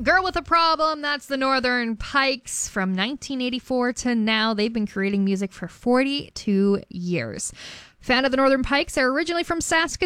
Girl with a Problem, that's the Northern Pikes from 1984 to now. They've been creating music for 42 years. Fan of the Northern Pikes, they're originally from Saskatoon.